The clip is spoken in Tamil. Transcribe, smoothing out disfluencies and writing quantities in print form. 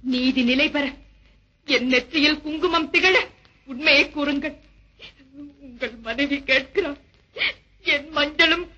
நீதி நிலை பெற என் நெற்றியில் குங்குமம் திகழ உண்மையை கூறுங்கள். உங்கள் மனைவி கேட்கிறார். என் மஞ்சளும்